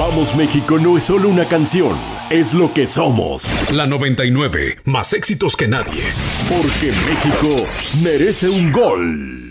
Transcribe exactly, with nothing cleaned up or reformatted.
Vamos México no es solo una canción, es lo que somos. La noventa y nueve, más éxitos que nadie. Porque México merece un gol.